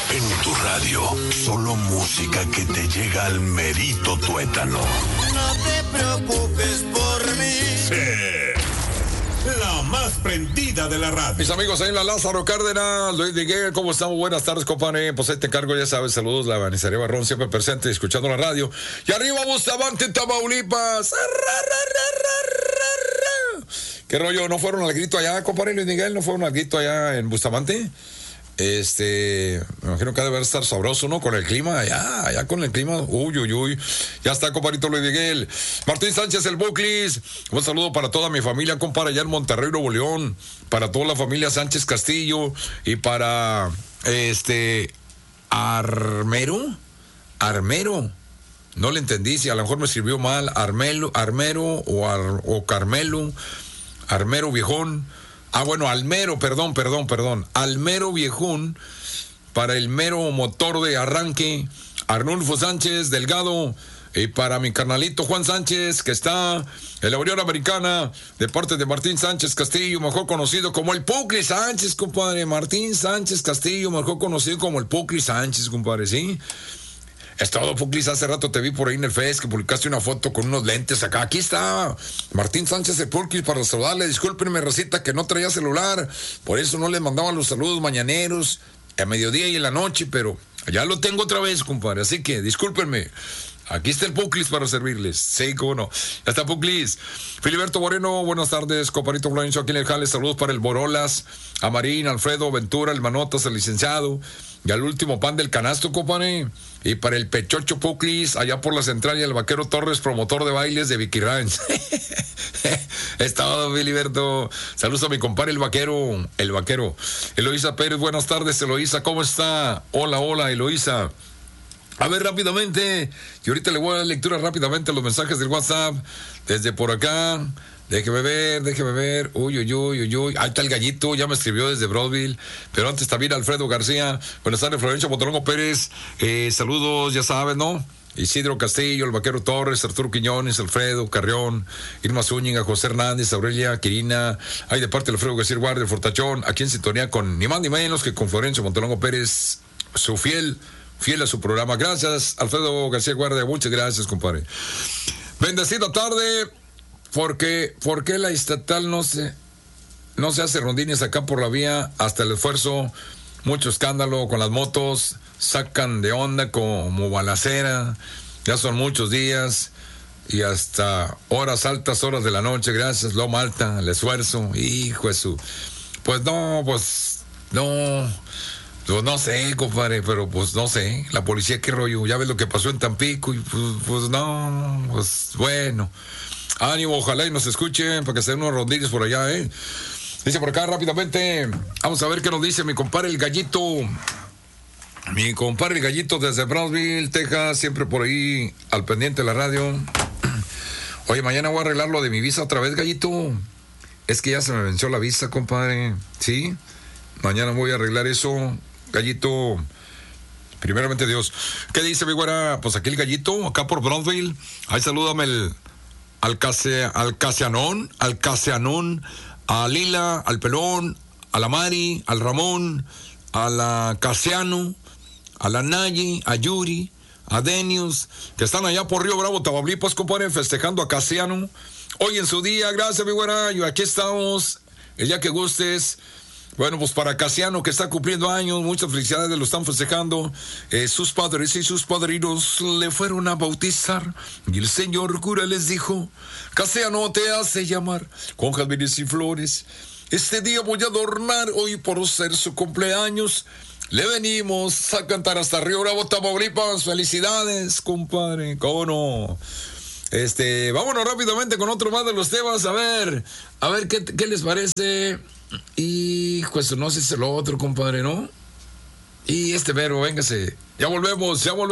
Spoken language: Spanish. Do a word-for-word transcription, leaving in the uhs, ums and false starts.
En tu radio, solo música que te llega al merito tuétano. No te preocupes por mí. Sí. La más prendida de la radio. Mis amigos, ahí en la Lázaro Cárdenas, Luis Miguel, ¿cómo estamos? Buenas tardes, compadre. Pues ahí te encargo, ya sabes, saludos, la Banizaría Barrón, siempre presente, escuchando la radio. Y arriba Bustamante, Tamaulipas. ¿Qué rollo? ¿No fueron al grito allá, compadre Luis Miguel? ¿No fueron al grito allá en Bustamante? Este, me imagino que ha de estar sabroso, ¿no? Con el clima, allá, allá con el clima, uy, uy, uy. Ya está, compadrito Luis Miguel. Martín Sánchez, el Buclis. Un saludo para toda mi familia, compadre, allá en Monterrey, Nuevo León. Para toda la familia Sánchez Castillo. Y para, este, Armero. Armero. No le entendí, si a lo mejor me escribió mal. Armelo, Armero o, Ar, o Carmelo. Armero Viejón. Ah, bueno, Almero, perdón, perdón, perdón. Almero Viejón, para el mero motor de arranque, Arnulfo Sánchez Delgado, y para mi carnalito Juan Sánchez, que está en la Unión Americana, de parte de Martín Sánchez Castillo, mejor conocido como el Pucli Sánchez, compadre. Martín Sánchez Castillo, mejor conocido como el Pucli Sánchez, compadre, ¿sí? Es todo, Puclis. Hace rato te vi por ahí en el Face que publicaste una foto con unos lentes acá. Aquí está Martín Sánchez de Puclis para saludarle. Discúlpenme, Rosita, que no traía celular. Por eso no les mandaba los saludos mañaneros a mediodía y en la noche, pero ya lo tengo otra vez, compadre. Así que discúlpenme. Aquí está el Puclis para servirles. Sí, cómo no. Ya está Puclis. Filiberto Moreno, buenas tardes. Compadrito Florencio, aquí en el Jale. Saludos para el Borolas, a Marín, Alfredo, Ventura, el Manotas, el licenciado. Y al último pan del canasto, compadre. Y para el Pechocho Puclis, allá por la central, y el Vaquero Torres, promotor de bailes de Vicky Ranch. Es todo, Filiberto. Saludos a mi compadre, el Vaquero. El Vaquero. Eloísa Pérez, buenas tardes, Eloísa. ¿Cómo está? Hola, hola, Eloísa. A ver, rápidamente, y ahorita le voy a dar lectura rápidamente a los mensajes del WhatsApp, desde por acá. Déjeme ver, déjeme ver. Uy, uy, uy, uy, uy. Ahí está el Gallito, ya me escribió desde Broadville. Pero antes también Alfredo García. Buenas tardes, Florencio Motorongo Pérez. Eh, saludos, ya saben, ¿no? Isidro Castillo, el Vaquero Torres, Arturo Quiñones, Alfredo Carrión, Irma Zúñiga, José Hernández, Aurelia Quirina. Hay de parte de Alfredo García Guardia, el Fortachón, aquí en sintonía con ni más ni menos que con Florencio Motorongo Pérez, su fiel, fiel a su programa. Gracias, Alfredo García Guardia, muchas gracias, compadre. Bendecida tarde. ¿Por qué, ¿Por qué la estatal no se, no se hace rondines acá por la vía? Hasta el esfuerzo, mucho escándalo con las motos, sacan de onda como balacera, ya son muchos días y hasta horas altas, horas de la noche, gracias, Loma Alta, el esfuerzo, hijo de su... Pues no, pues no, pues no sé, compadre, pero pues no sé, la policía qué rollo, ya ves lo que pasó en Tampico y pues, pues no, pues bueno... Ánimo, ojalá y nos escuchen para que se den unos rondines por allá, ¿eh? Dice por acá rápidamente, vamos a ver qué nos dice mi compadre el Gallito. Mi compadre el Gallito desde Brownsville, Texas, siempre por ahí al pendiente de la radio. Oye, mañana voy a arreglar lo de mi visa otra vez, Gallito. Es que ya se me venció la visa, compadre. ¿Sí? Mañana voy a arreglar eso, Gallito. Primeramente Dios. ¿Qué dice mi güera? Pues aquí el Gallito, acá por Brownsville. Ahí salúdame el... Al, case, al Casianón, al Casianón, a Lila, al Pelón, a la Mari, al Ramón, a la Casiano, a la Nayi, a Yuri, a Denius, que están allá por Río Bravo, Tamaulipas, compadre, festejando a Casiano. Hoy en su día, gracias, mi güera, y aquí estamos, el día que gustes. Bueno, pues para Casiano, que está cumpliendo años, muchas felicidades, lo están festejando. Eh, sus padres y sus padrinos le fueron a bautizar. Y el señor cura les dijo: Casiano te hace llamar con jazmines y flores. Este día voy a adornar, hoy por ser su cumpleaños. Le venimos a cantar hasta Río Bravo, Tamaulipas. Felicidades, compadre, cómo no. Este, vámonos rápidamente con otro más de los temas. A ver, a ver qué, qué les parece. Y pues no sé si es lo otro, compadre, ¿no? Y este verbo, véngase. Ya volvemos, ya volvemos.